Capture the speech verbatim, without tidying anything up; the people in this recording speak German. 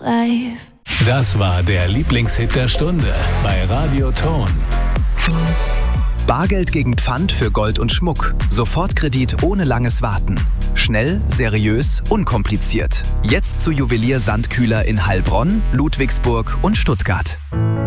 reif. Das war der Lieblingshit der Stunde bei Radio Ton. Bargeld gegen Pfand für Gold und Schmuck. Sofortkredit ohne langes Warten. Schnell, seriös, unkompliziert. Jetzt zu Juwelier Sandkühler in Heilbronn, Ludwigsburg und Stuttgart.